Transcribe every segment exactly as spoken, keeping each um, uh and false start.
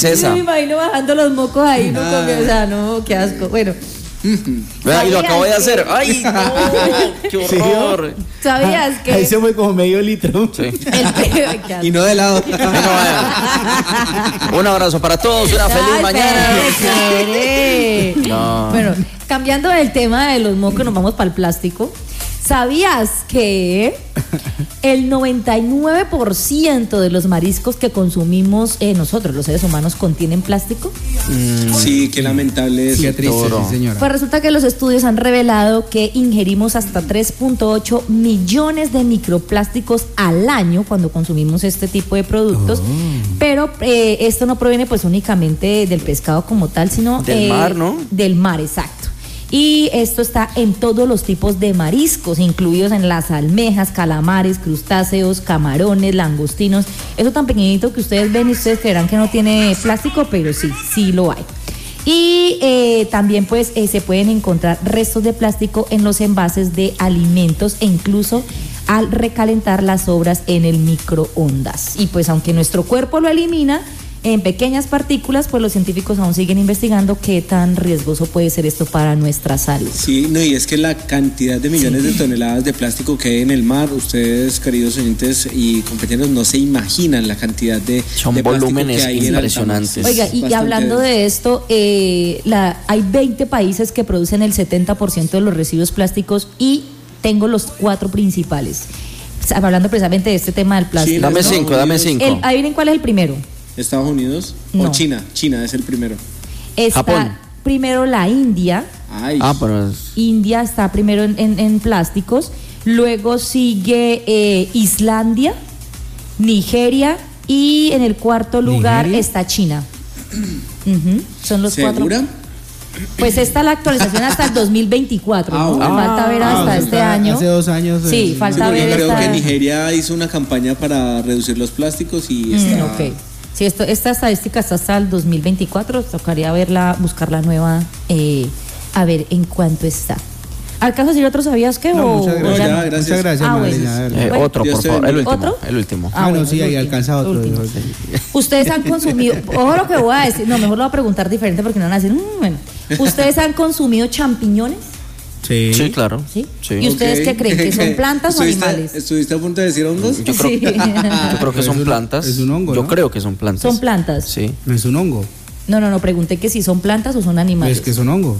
princesa. Yo me imagino bajando los mocos ahí, no Ah. come, o sea, no, qué asco. Bueno. Vea, y lo acabo de hacer. ¡Ay, no! ¡Qué horror! ¿Sabías que Ahí se fue como medio litro. Sí. el peo, qué asco. Y no de lado. Un abrazo para todos, una feliz Ay, mañana. espere, espere. No. Bueno, cambiando del tema de los mocos, nos vamos para el plástico. ¿Sabías que el noventa y nueve por ciento de los mariscos que consumimos eh, nosotros, los seres humanos, contienen plástico? Sí, qué lamentable eso. Qué triste, Toro. sí, señora. Pues resulta que los estudios han revelado que ingerimos hasta tres punto ocho millones de microplásticos al año cuando consumimos este tipo de productos, pero eh, esto no proviene pues únicamente del pescado como tal, sino Del eh, mar, ¿no? Del mar, exacto. Y esto está en todos los tipos de mariscos, incluidos en las almejas, calamares, crustáceos, camarones, langostinos. Eso tan pequeñito que ustedes ven y ustedes creerán que no tiene plástico, pero sí, sí lo hay. Y eh, también pues eh, se pueden encontrar restos de plástico en los envases de alimentos e incluso al recalentar las sobras en el microondas. Y pues aunque nuestro cuerpo lo elimina en pequeñas partículas, pues los científicos aún siguen investigando qué tan riesgoso puede ser esto para nuestra salud. Sí, no, y es que la cantidad de millones de toneladas de plástico que hay en el mar, ustedes, queridos oyentes y compañeros, no se imaginan la cantidad de, Son de plástico volúmenes que hay en impresionantes. alta mar. Oiga, Es y, y bastante hablando denso. de esto, eh, la, hay veinte países que producen el setenta por ciento de los residuos plásticos y tengo los cuatro principales. O sea, hablando precisamente de este tema del plástico. China, Dame ¿no? cinco, dame cinco. El, adivinen cuál es el primero. ¿Estados Unidos No. o China? China es el primero. Está Japón. primero la India. Ay, Ah, pero es... India está primero en, en- en plásticos. Luego sigue eh, Islandia, Nigeria y en el cuarto lugar ¿Nigeria? está China. Ujú, son los ¿segura? cuatro. Pues esta es la actualización hasta el dos mil veinticuatro, ¿no? Ah, falta ver hasta Ah, este está- año. Hace dos años. Sí, eh, Sí, falta porque ver creo esta... que Nigeria hizo una campaña para reducir los plásticos y Mm, está... ok. Sí, esto, esta estadística está hasta el dos mil veinticuatro, tocaría verla, buscar la nueva, eh, a ver en cuánto está. ¿Alcanzo a decir otro, sabías qué? No, o, muchas o gracias. ya ya, no? gracias. Muchas gracias, Ah, Madeleine, bueno. a ver. Eh, Bueno, otro, Dios por te favor, el bendiga. último, ¿Otro? el último. Ah, no, bueno, sí, el ahí último, alcanza otro. el último. dijo. Ustedes han consumido, ojo lo que voy a decir, no, mejor lo voy a preguntar diferente porque no van a decir, mm, bueno. ¿Ustedes han consumido champiñones? Sí. Sí, claro. ¿Sí? Sí. ¿Y ustedes Ok. qué creen? ¿Que son plantas o ¿Estuviste- animales? ¿Estuviste a punto de decir hongos? Yo creo, Sí. yo creo que Es son un- plantas. es un hongo, Yo ¿no? creo que son plantas. Son plantas. Sí. No es un hongo. No, no, no, pregunté que si son plantas o son animales. Es que es un hongo.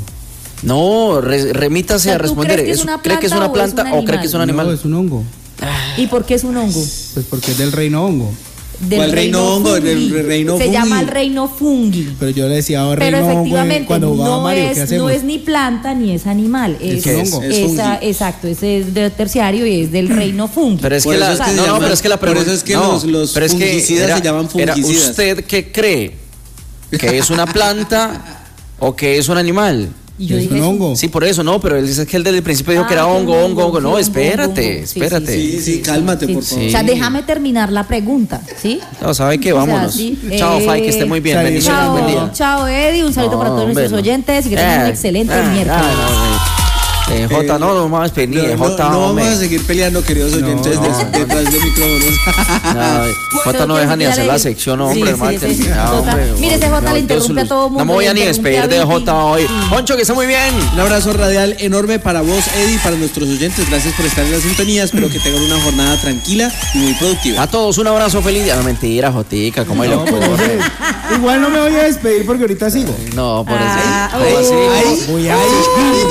No, re- remítase O sea, a ¿tú responder. crees que es ¿Es- una ¿Cree que es una planta planta o es un o cree que es un animal? No, es un hongo. ¿Y por qué es un hongo? Pues porque es del reino hongo. Del ¿Cuál reino hongo? fungi. Del reino Se fungi. llama el reino fungi. Pero yo le decía oh, Pero reino hongo eh, efectivamente cuando jugaba no, Mario. ¿Qué es, hacemos? no es ni planta ni es animal. Es Es, un hongo. Es esa- fungi. exacto, ese es de terciario y es del reino fungi. Pero es Por que eso la, es que se no, no, llaman- pero es que la por pregunta eso es que no, los- los pero es que fungicidas era- se llaman era, fungicidas. ¿usted qué cree? ¿Que es una planta o que es un animal? Y yo Es dije un eso. hongo. Sí, por eso, no, pero él dice que él desde el principio dijo Ah, que era que un hongo, hongo, hongo, hongo. sí, No, hongo, espérate, hongo. Sí, sí, espérate. Sí, sí, cálmate, por Sí. favor. O sea, Sí. déjame terminar la pregunta, ¿sí? No, ¿sabe qué? O sea, Vámonos. sí, Chao, eh, Fay, que esté muy bien. chao, Bendiciones, Chao, buen día. chao Eddie, un saludo No, para todos hombre, nuestros no. oyentes y que tengan un Eh, excelente ah, miércoles. ah, no, eh. Eh, Jota, no, no vamos a despedir, No, eh, no, Jota, no hombre. vamos a seguir peleando, queridos oyentes, no, de- no. detrás de micrófonos. No, Jota no Pero deja ni que hacer la le- sección, Sí, hombre, sí, mal sí, sí. terminado, Jota, hombre. mire, ese Jota No, le Dios interrumpe a luz. todo mundo, No me voy le a ni interrumpe despedir a de Vicky. Jota hoy. Poncho, que esté muy bien. Un abrazo radial enorme para vos, Eddie, para nuestros oyentes. Gracias por estar en la sintonía. Espero que tengan una jornada tranquila y muy productiva. A todos un abrazo feliz. No, mentira, Jotica, ¿cómo hay lo corre? Igual no me voy a despedir porque ahorita sigo. No, por eso. Ah, ¿Cómo uy. así? Ay, voy a ir.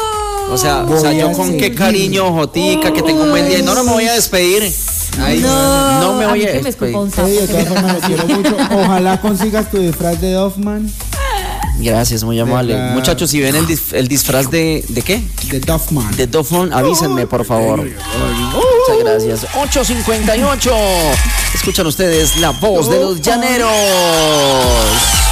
O sea, o sea, Voy yo a con qué seguir. cariño, Jotica, que tengo un buen día. No, no me voy a despedir. Ay, No, No me a voy mí a que me despedir. escupa un sapo. Eddie, de todas formas, lo quiero mucho. Ojalá consigas tu disfraz de Doffman. Gracias, muy amable. Verdad. Muchachos, si ven el, dis- el disfraz de, ¿de qué? De Doffman. De Doffman, avísenme, por favor. Muchas gracias. ocho cincuenta y ocho. Escuchan ustedes la voz de los llaneros.